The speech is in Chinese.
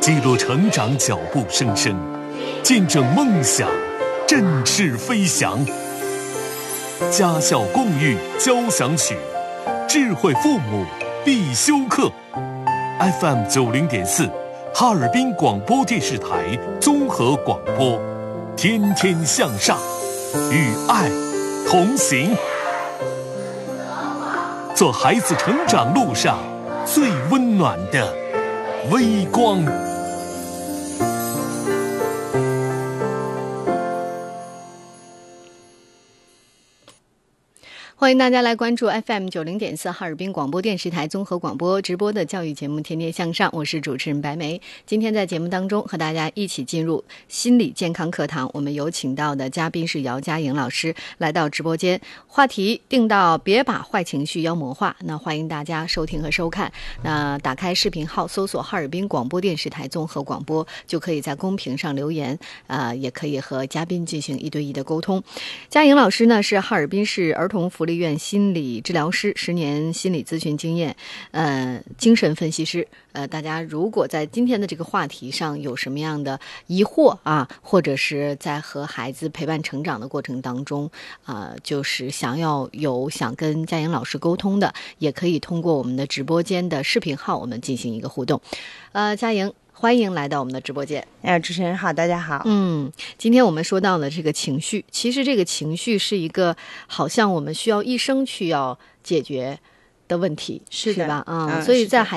记录成长脚步声声，见证梦想振翅飞翔。家校共育交响曲，智慧父母必修课。FM 90.4，哈尔滨广播电视台综合广播，天天向上，与爱同行，做孩子成长路上最温暖的微光。 欢迎大家来关注 FM 90.4哈尔滨广播电视台综合广播直播的教育节目《天天向上》，我是主持人白梅。今天在节目当中和大家一起进入心理健康课堂，我们有请到的嘉宾是姚佳颖老师来到直播间，话题定到别把坏情绪妖魔化。那欢迎大家收听和收看。那打开视频号搜索哈尔滨广播电视台综合广播，就可以在公屏上留言，也可以和嘉宾进行1对1的沟通。佳颖老师呢是哈尔滨市儿童福利院心理治疗师，10年心理咨询经验，精神分析师。大家如果在今天的这个话题上有什么样的疑惑啊，或者是在和孩子陪伴成长的过程当中，就是想跟佳颖老师沟通的，也可以通过我们的直播间的视频号，我们进行一个互动。佳颖，欢迎来到我们的直播间。 主持人好，大家好。 今天我们说到了这个情绪，其实这个情绪是一个好像我们需要一生去要解决的问题， 是的吧？所以在